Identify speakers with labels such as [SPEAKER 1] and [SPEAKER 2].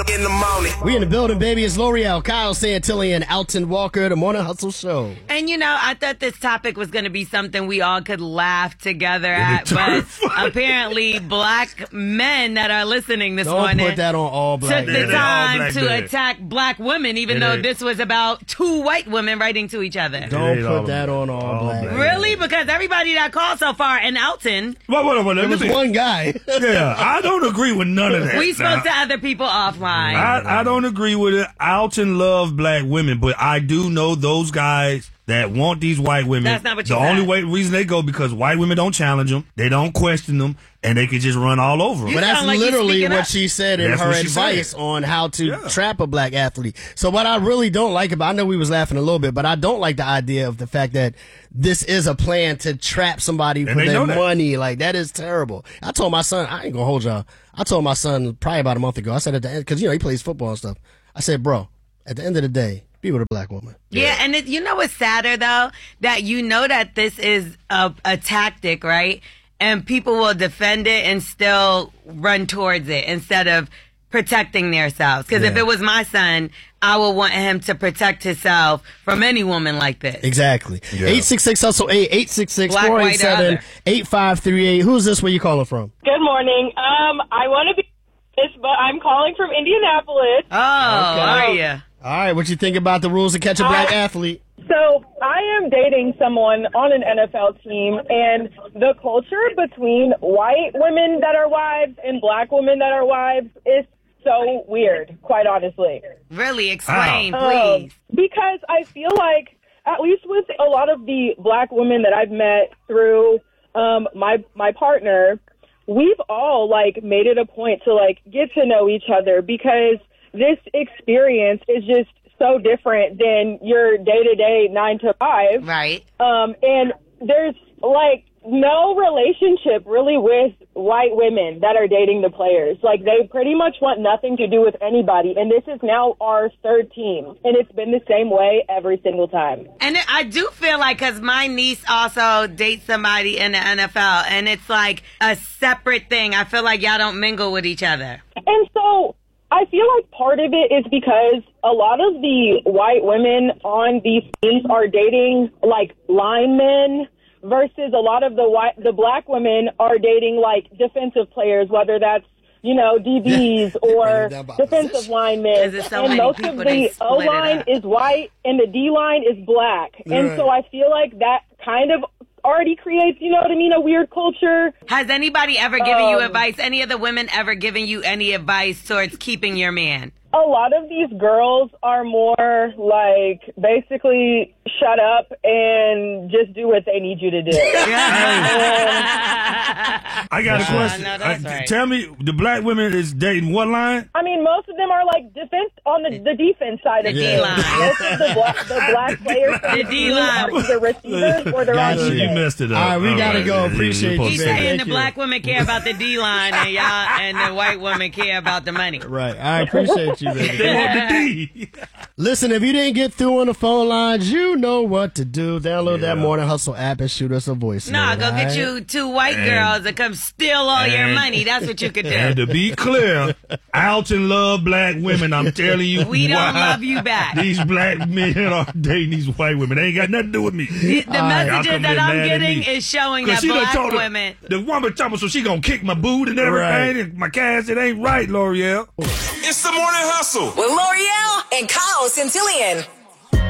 [SPEAKER 1] in the morning.
[SPEAKER 2] We in the building, baby. It's L'Oreal, Kyle Santilli, and Alton Walker, the Morning Hustle Show.
[SPEAKER 3] And I thought this topic was going to be something we all could laugh together at, but apparently black men that are listening this morning
[SPEAKER 2] Don't put that on all black
[SPEAKER 3] took
[SPEAKER 2] men.
[SPEAKER 3] the time to attack black women, even though this was about two white women writing to each other.
[SPEAKER 2] Don't put that on all black men.
[SPEAKER 3] Really? Because everybody that called so far, and Alton,
[SPEAKER 2] it was one guy.
[SPEAKER 4] Yeah, I don't agree with none of that.
[SPEAKER 3] we spoke to other people offline.
[SPEAKER 4] I don't agree with it. Alton love black women, but I do know those guys that want these white women.
[SPEAKER 3] That's not what you
[SPEAKER 4] The
[SPEAKER 3] said.
[SPEAKER 4] only reason they go because white women don't challenge them, they don't question them, and they can just run all over them.
[SPEAKER 2] But that's
[SPEAKER 3] like
[SPEAKER 2] literally
[SPEAKER 3] you're
[SPEAKER 2] what
[SPEAKER 3] speaking up.
[SPEAKER 2] she said in
[SPEAKER 4] That's
[SPEAKER 2] her
[SPEAKER 4] what she
[SPEAKER 2] advice
[SPEAKER 4] said.
[SPEAKER 2] on how to trap a black athlete. So what I really don't like about, I know we was laughing a little bit, but I don't like the idea of the fact that this is a plan to trap somebody for
[SPEAKER 4] they
[SPEAKER 2] their
[SPEAKER 4] know that.
[SPEAKER 2] money. Like, that is terrible. I told my son, I ain't gonna hold y'all. I told my son probably about a month ago, I said at the end, because, he plays football and stuff. I said, bro, at the end of the day, be with a black woman.
[SPEAKER 3] Yeah, and what's sadder, though? That that this is a tactic, right? And people will defend it and still run towards it instead of protecting themselves. Because if it was my son, I would want him to protect himself from any woman like this.
[SPEAKER 2] Exactly. 866-HUSTLE-8, 866-487-8538. Who's this? Where you calling from?
[SPEAKER 5] Good morning. I want to be this, but I'm calling from Indianapolis.
[SPEAKER 3] Oh, are you?
[SPEAKER 2] All right, what you think about the rules to catch a black athlete?
[SPEAKER 5] So I am dating someone on an NFL team, and the culture between white women that are wives and black women that are wives is so weird, quite honestly.
[SPEAKER 3] Really? Explain, please.
[SPEAKER 5] Because I feel like, at least with a lot of the black women that I've met through my partner, we've all, made it a point to, get to know each other, because this experience is just so different than your day-to-day 9 to 5.
[SPEAKER 3] Right.
[SPEAKER 5] And there's, no relationship really with white women that are dating the players. They pretty much want nothing to do with anybody. And this is now our third team. And it's been the same way every single time.
[SPEAKER 3] And I do feel like, because my niece also dates somebody in the NFL, and it's like a separate thing. I feel like y'all don't mingle with each other.
[SPEAKER 5] And so I feel like part of it is because a lot of the white women on these teams are dating, linemen, versus a lot of the black women are dating, defensive players, whether that's, DBs or defensive linemen. And most of the O-line is white and the D-line is black. And so I feel like that kind of already creates, a weird culture.
[SPEAKER 3] Has anybody ever given you advice? Any of the women ever given you any advice towards keeping your man?
[SPEAKER 5] A lot of these girls are more basically shut up and just do what they need you to do.
[SPEAKER 4] I got a question.
[SPEAKER 3] No, that's right.
[SPEAKER 4] Tell me, the black women is dating what line?
[SPEAKER 5] I mean, most of them are defense on the defense side of
[SPEAKER 3] The
[SPEAKER 5] things.
[SPEAKER 3] D-line.
[SPEAKER 5] Most of the black players from
[SPEAKER 3] The D-line.
[SPEAKER 5] are either receivers or they're on
[SPEAKER 4] You
[SPEAKER 5] defense.
[SPEAKER 4] messed it up.
[SPEAKER 2] All right, we gotta go.
[SPEAKER 4] Yeah,
[SPEAKER 2] Appreciate
[SPEAKER 4] you're
[SPEAKER 2] you,
[SPEAKER 3] He's
[SPEAKER 4] supposed to
[SPEAKER 2] baby.
[SPEAKER 4] say
[SPEAKER 3] saying
[SPEAKER 2] Thank
[SPEAKER 3] the
[SPEAKER 2] you.
[SPEAKER 3] black women care about the D-line and the white women care about the money.
[SPEAKER 2] Right. I appreciate you, baby.
[SPEAKER 4] They want the D.
[SPEAKER 2] Listen, if you didn't get through on the phone lines, you know what to do. Download that Morning Hustle app and shoot us a voice.
[SPEAKER 3] No, go get you two white girls that come steal all your money. That's what you could
[SPEAKER 4] And
[SPEAKER 3] do.
[SPEAKER 4] to be clear, Alton love black women. I'm telling you,
[SPEAKER 3] We don't
[SPEAKER 4] why
[SPEAKER 3] love you back.
[SPEAKER 4] These black men are dating these white women. They ain't got nothing to do with me.
[SPEAKER 3] The
[SPEAKER 4] Y'all
[SPEAKER 3] messages
[SPEAKER 4] come
[SPEAKER 3] that
[SPEAKER 4] in
[SPEAKER 3] I'm
[SPEAKER 4] mad at
[SPEAKER 3] getting
[SPEAKER 4] me.
[SPEAKER 3] is showing
[SPEAKER 4] 'Cause
[SPEAKER 3] that
[SPEAKER 4] she done
[SPEAKER 3] black
[SPEAKER 4] told her-
[SPEAKER 3] women.
[SPEAKER 4] The woman told me so she gonna kick my boot and everything.
[SPEAKER 2] Right.
[SPEAKER 4] And my cash, it ain't right, L'Oreal.
[SPEAKER 1] It's the morning hustle.
[SPEAKER 6] With L'Oreal and Kyle Santillian.